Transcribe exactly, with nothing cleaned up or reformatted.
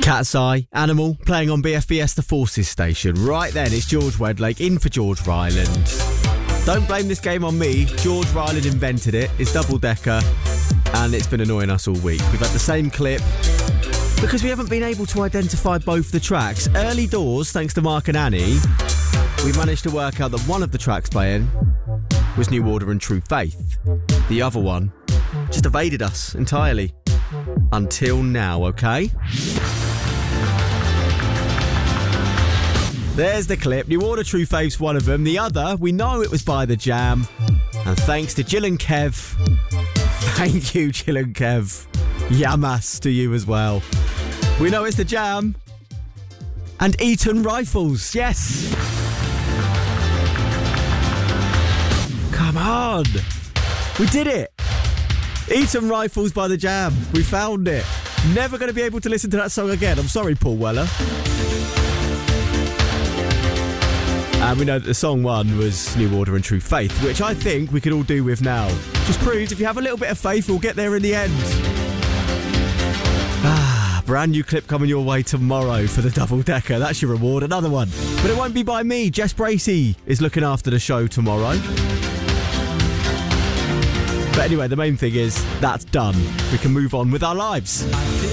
Cat's Eye, Animal, playing on B F B S The Forces station. Right then, it's George Wedlake in for George Ryland. Don't blame this game on me. George Ryland invented it. It's double-decker, and it's been annoying us all week. We've had the same clip because we haven't been able to identify both the tracks. Early doors, thanks to Mark and Annie, we managed to work out that one of the tracks playing was New Order and True Faith. The other one just evaded us entirely. Until now, okay? There's the clip. New Order, True Faith's one of them. The other, we know it was by The Jam. And thanks to Jill and Kev. Thank you, Jill and Kev. Yamas to you as well. We know it's The Jam. And Eton Rifles, yes. Come on. We did it. Eton Rifles by The Jam. We found it. Never going to be able to listen to that song again. I'm sorry, Paul Weller. And we know that the song one was New Order and True Faith, which I think we could all do with now. Just proves if you have a little bit of faith, we'll get there in the end. Ah, brand new clip coming your way tomorrow for the double decker. That's your reward. Another one. But it won't be by me. Jess Bracey is looking after the show tomorrow. But anyway, the main thing is that's done. We can move on with our lives.